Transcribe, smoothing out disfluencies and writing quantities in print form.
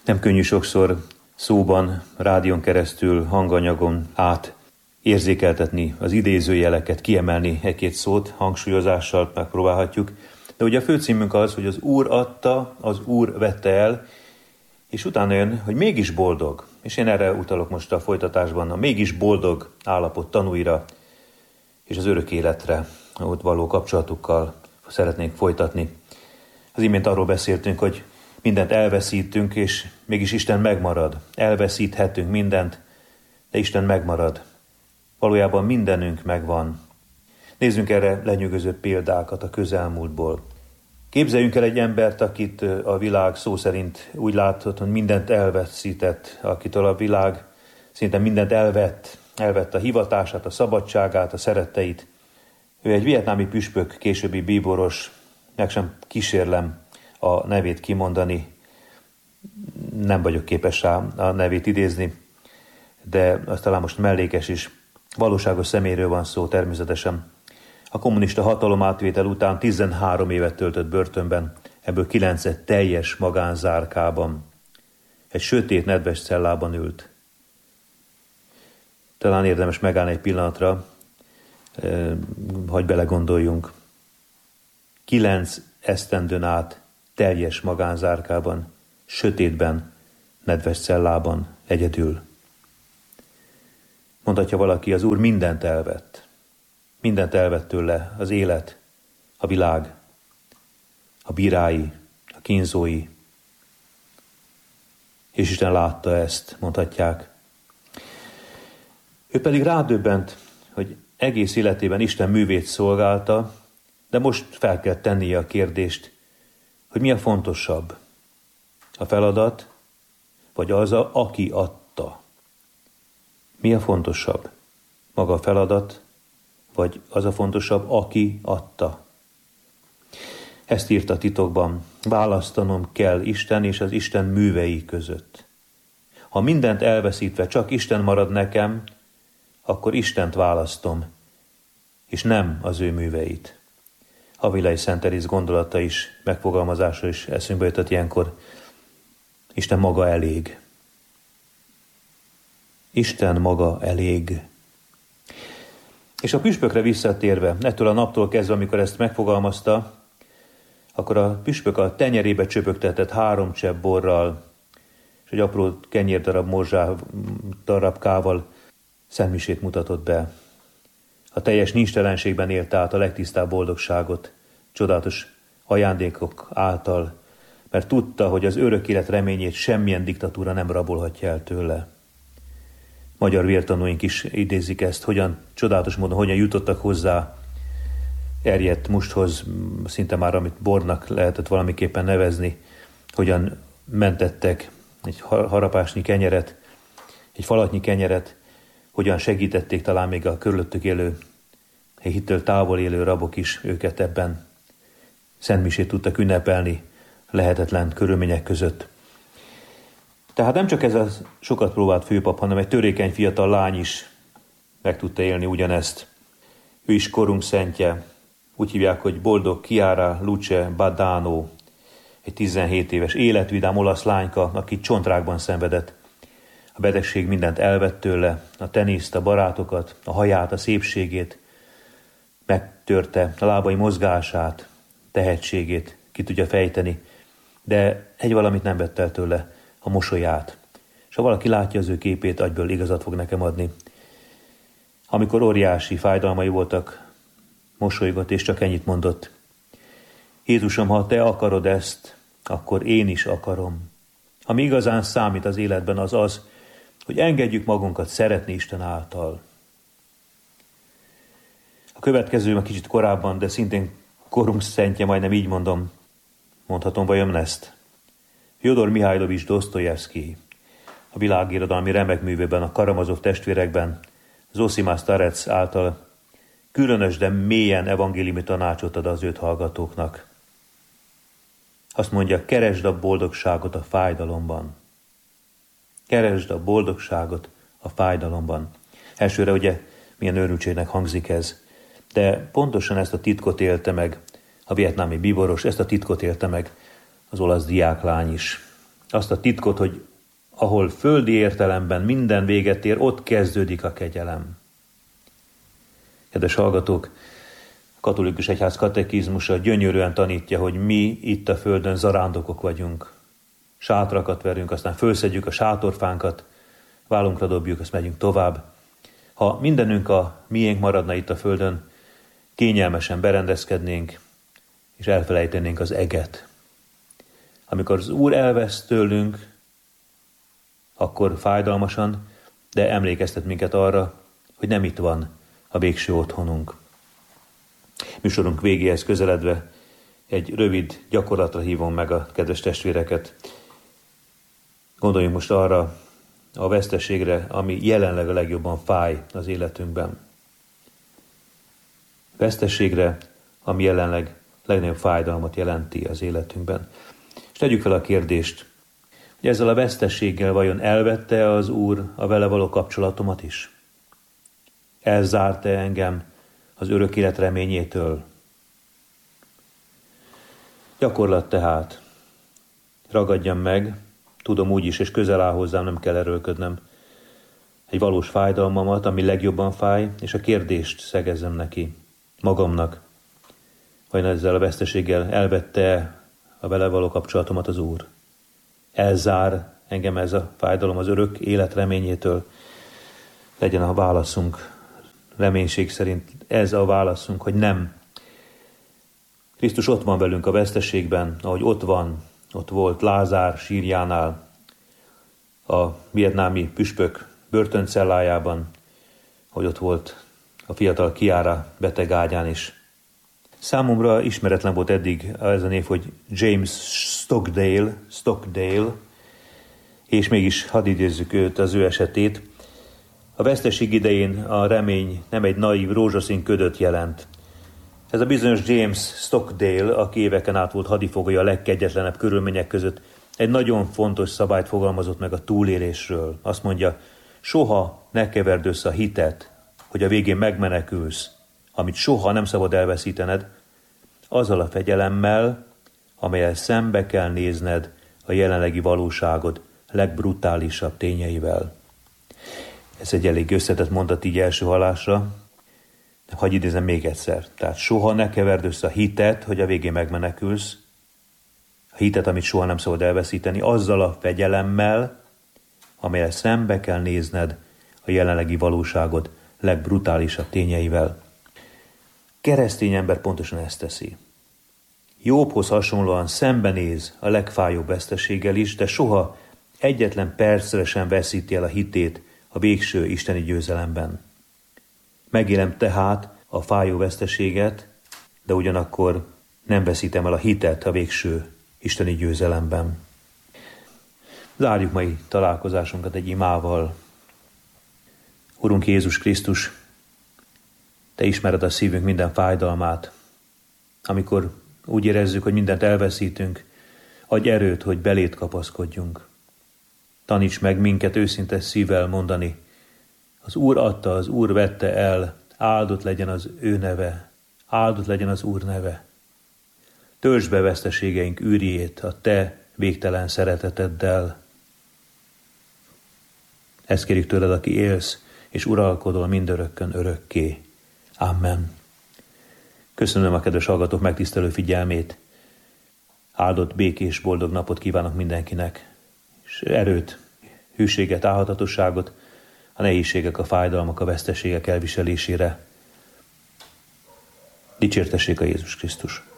Nem könnyű sokszor szóban, rádión keresztül, hanganyagon át érzékeltetni az idézőjeleket, kiemelni egy-két szót, hangsúlyozással megpróbálhatjuk. De ugye a főcímünk az, hogy az Úr adta, az Úr vette el, és utána jön, hogy mégis boldog. És én erre utalok most a folytatásban, a mégis boldog állapot tanúira, és az örök életre, ott való kapcsolatukkal szeretnénk folytatni. Az imént arról beszéltünk, hogy mindent elveszítünk, és mégis Isten megmarad. Elveszíthetünk mindent, de Isten megmarad. Valójában mindenünk megvan. Nézzünk erre lenyűgöző példákat a közelmúltból. Képzeljünk el egy embert, akit a világ szó szerint úgy láthat, hogy mindent elveszített, akitől a világ szinte mindent elvett a hivatását, a szabadságát, a szeretteit. Ő egy vietnámi püspök, későbbi bíboros, meg sem kísérlem a nevét kimondani, nem vagyok képes rá a nevét idézni, de az talán most mellékes is. Valóságos személyről van szó természetesen. A kommunista hatalomátvétel után 13 évet töltött börtönben, ebből 9 teljes magánzárkában. Egy sötét, nedves cellában ült. Talán érdemes megállni egy pillanatra, hogy belegondoljunk. 9 esztendőn át teljes magánzárkában, sötétben, nedves cellában, egyedül. Mondhatja valaki, az Úr mindent elvett. Mindent elvett tőle, az élet, a világ, a bírái, a kínzói. És Isten látta ezt, mondhatják. Ő pedig rádöbbent, hogy egész életében Isten művét szolgálta, de most fel kell tennie a kérdést, hogy mi a fontosabb, a feladat, vagy az, aki adta. Mi a fontosabb? Maga a feladat, vagy az a fontosabb, aki adta? Ezt írta titokban, választanom kell Isten és az Isten művei között. Ha mindent elveszítve csak Isten marad nekem, akkor Istent választom, és nem az ő műveit. Avilai Szent Teréz gondolata is, megfogalmazása is eszünkbe jutott ilyenkor. Isten maga elég. Isten maga elég. És a püspökre visszatérve, ettől a naptól kezdve, amikor ezt megfogalmazta, akkor a püspök a tenyerébe csöpögtetett 3 csepp borral, és egy apró kenyérdarab darabkával szentmisét mutatott be. A teljes nincstelenségben élte át a legtisztább boldogságot, csodálatos ajándékok által, mert tudta, hogy az örök élet reményét semmilyen diktatúra nem rabolhatja el tőle. Magyar vértanúink is idézik ezt, hogyan csodálatos módon, hogyan jutottak hozzá erjedt musthoz, szinte már amit bornak lehetett valamiképpen nevezni, hogyan mentettek egy harapásnyi kenyeret, egy falatnyi kenyeret, hogyan segítették talán még a körülöttük élő, egy hittől távol élő rabok is őket ebben. Szentmisét tudtak ünnepelni lehetetlen körülmények között. Tehát nem csak ez a sokat próbált főpap, hanem egy törékeny fiatal lány is meg tudta élni ugyanezt. Ő is korunk szentje, úgy hívják, hogy boldog Chiara Luce Badano, egy 17 éves életvidám olasz lányka, aki csontrákban szenvedett. A betegség mindent elvett tőle, a teniszt, a barátokat, a haját, a szépségét, megtörte a lábai mozgását, tehetségét, ki tudja fejteni, de egy valamit nem vett el tőle, a mosolyát. És ha valaki látja az ő képét, agyből igazat fog nekem adni. Amikor óriási fájdalmai voltak, mosolygott, és csak ennyit mondott. Jézusom, ha te akarod ezt, akkor én is akarom. Ami igazán számít az életben, az az, hogy engedjük magunkat szeretni Isten által. A következő, a kicsit korábban, de szintén korunk szentje, majdnem így mondhatom vajon ezt. Fjodor Mihajlovics Dosztojevszkij, a világirodalmi remek művében, a Karamazov testvérekben, Zosima Starec által különös, de mélyen evangéliumi tanácsot ad az őt hallgatóknak. Azt mondja, keresd a boldogságot a fájdalomban. Keresd a boldogságot a fájdalomban. Elsőre ugye milyen őrültségnek hangzik ez, de pontosan ezt a titkot élte meg a vietnámi bíboros, ezt a titkot élte meg az olasz diáklány is. azt a titkot, hogy ahol földi értelemben minden véget ér, ott kezdődik a kegyelem. Kedves hallgatók, a katolikus egyház katekizmusa gyönyörűen tanítja, hogy mi itt a földön zarándokok vagyunk. Sátrakat verünk, aztán fölszedjük a sátorfánkat, vállunkra dobjuk, azt megyünk tovább. Ha mindenünk a miénk maradna itt a földön, kényelmesen berendezkednénk, és elfelejtenénk az eget. Amikor az Úr elvesz tőlünk, akkor fájdalmasan, de emlékeztet minket arra, hogy nem itt van a végső otthonunk. Műsorunk végéhez közeledve egy rövid gyakorlatra hívom meg a kedves testvéreket. Gondoljunk most arra a veszteségre, ami jelenleg a legjobban fáj az életünkben. Veszteségre, ami jelenleg legnagyobb fájdalmat jelenti az életünkben. És tegyük fel a kérdést, hogy ezzel a veszteséggel vajon elvette az Úr a vele való kapcsolatomat is? Elzárta engem az örök élet reményétől? Gyakorlat tehát. Ragadjam meg, tudom úgy is, és közel áll hozzám, nem kell erőlködnem, egy valós fájdalmamat, ami legjobban fáj, és a kérdést szegezzem neki, magamnak. Vajon ezzel a veszteséggel elvette a vele való kapcsolatomat az Úr? Elzár engem ez a fájdalom az örök élet reményétől? Legyen a válaszunk, reménység szerint ez a válaszunk, hogy nem. Krisztus ott van velünk a veszteségben, ahogy ott volt Lázár sírjánál, a vietnámi püspök börtöncellájában, hogy ott volt a fiatal Kiara beteg ágyán is. Számomra ismeretlen volt eddig ez a név, hogy James Stockdale, és mégis hadd idézzük őt, az ő esetét. A veszteség idején a remény nem egy naív rózsaszín ködöt jelent. Ez a bizonyos James Stockdale, aki éveken át volt hadifogolya a legkegyetlenebb körülmények között, egy nagyon fontos szabályt fogalmazott meg a túlélésről. Azt mondja, soha ne keverd össze a hitet, hogy a végén megmenekülsz, amit soha nem szabad elveszítened, azzal a fegyelemmel, amelyel szembe kell nézned a jelenlegi valóságod legbrutálisabb tényeivel. Ez egy elég összetett mondat így első hallásra, de hadd idézem még egyszer. Tehát soha ne keverd össze a hitet, hogy a végén megmenekülsz, a hitet, amit soha nem szabad elveszíteni, azzal a fegyelemmel, amelyel szembe kell nézned a jelenlegi valóságod legbrutálisabb tényeivel. Keresztény ember pontosan ezt teszi. Jobbhoz hasonlóan szembenéz a legfájóbb veszteséggel is, de soha egyetlen percre sem veszíti el a hitét a végső isteni győzelemben. Megélem tehát a fájó veszteséget, de ugyanakkor nem veszítem el a hitet a végső isteni győzelemben. Zárjuk mai találkozásunkat egy imával. Urunk Jézus Krisztus, Te ismered a szívünk minden fájdalmát. Amikor úgy érezzük, hogy mindent elveszítünk, adj erőt, hogy belét kapaszkodjunk. Taníts meg minket őszinte szívvel mondani, az Úr adta, az Úr vette el, áldott legyen az ő neve, áldott legyen az Úr neve. Töltsd be veszteségeink űrjét a Te végtelen szereteteddel. Ezt kérjük tőled, aki élsz, és uralkodol mindörökkön örökké. Amen. Köszönöm a kedves hallgatók megtisztelő figyelmét. Áldott, békés, boldog napot kívánok mindenkinek, és erőt, hűséget, álhatatosságot a nehézségek, a fájdalmak, a veszteségek elviselésére. Dicsértessék a Jézus Krisztus!